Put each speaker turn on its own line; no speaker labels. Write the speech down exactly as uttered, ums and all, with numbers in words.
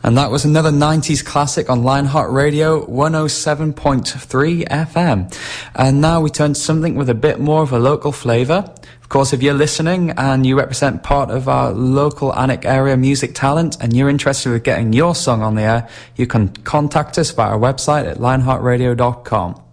And that was another nineties classic on Lionheart Radio one oh seven point three F M. And now we turn to something with a bit more of a local flavour. Of course, if you're listening and you represent part of our local Alnwick area music talent and you're interested in getting your song on the air, you can contact us via our website at lionheart radio dot com.